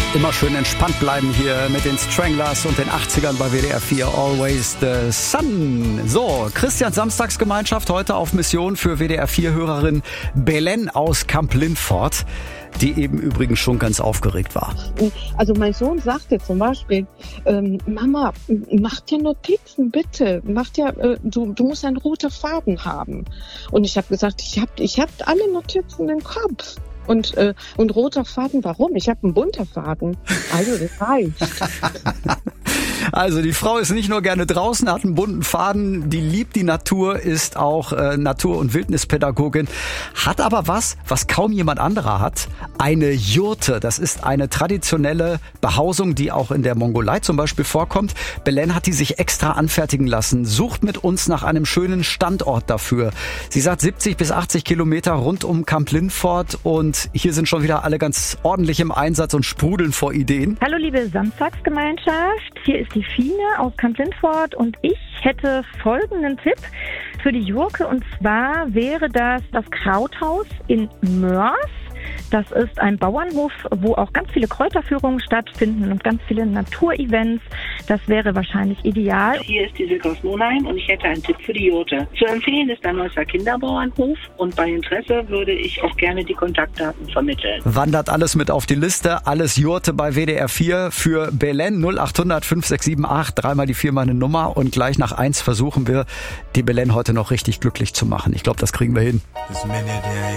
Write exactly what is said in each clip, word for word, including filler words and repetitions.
Immer schön entspannt bleiben hier mit den Stranglers und den achtzigern bei W D R vier. Always the Sun. So, Christian Samstagsgemeinschaft heute auf Mission für W D R vier Hörerin Belen aus Kamp-Lintfort, die eben übrigens schon ganz aufgeregt war. Also mein Sohn sagte zum Beispiel, ähm, Mama, mach dir Notizen, bitte. Mach dir, äh, du, du musst einen roten Faden haben. Und ich habe gesagt, ich habe ich hab alle Notizen im Kopf. Und, äh, und roter Faden, warum? Ich habe einen bunter Faden. Also das reicht. Also die Frau ist nicht nur gerne draußen, hat einen bunten Faden, die liebt die Natur, ist auch äh, Natur- und Wildnispädagogin, hat aber was, was kaum jemand anderer hat, eine Jurte. Das ist eine traditionelle Behausung, die auch in der Mongolei zum Beispiel vorkommt. Belen hat die sich extra anfertigen lassen, sucht mit uns nach einem schönen Standort dafür. Sie sagt siebzig bis achtzig Kilometer rund um Kamp-Lintfort und hier sind schon wieder alle ganz ordentlich im Einsatz und sprudeln vor Ideen. Hallo liebe Samstagsgemeinschaft, hier ist die Fine aus Kamp-Lintfort und ich hätte folgenden Tipp für die Jurke, und zwar wäre das das Krauthaus in Moers. Das ist ein Bauernhof, wo auch ganz viele Kräuterführungen stattfinden und ganz viele Naturevents. Das wäre wahrscheinlich ideal. Hier ist die Silke aus Monheim und ich hätte einen Tipp für die Jurte. Zu empfehlen ist der Neusser Kinderbauernhof und bei Interesse würde ich auch gerne die Kontaktdaten vermitteln. Wandert alles mit auf die Liste, alles Jurte bei W D R vier für Belen. null acht hundert fünf sechs sieben acht, dreimal die vier meine Nummer, und gleich nach eins versuchen wir, die Belen heute noch richtig glücklich zu machen. Ich glaube, das kriegen wir hin.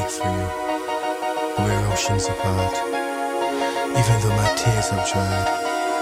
We're oceans apart, even though my tears have dried.